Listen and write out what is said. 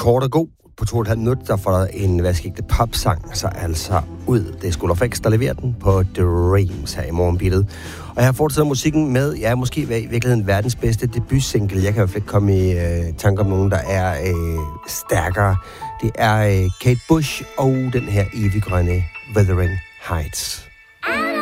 kort og god. På 2,5 minutter, der får der en vaskægte popsang, så altså ud. Det er School of X, der leverer den på Dreams her i morgenbittet. Og jeg fortsætter musikken med, ja, måske i virkeligheden verdens bedste debutsingle. Jeg kan i hvert fald ikke komme i tanke om nogen, der er stærkere. Det er Kate Bush og den her eviggrønne Wuthering Heights.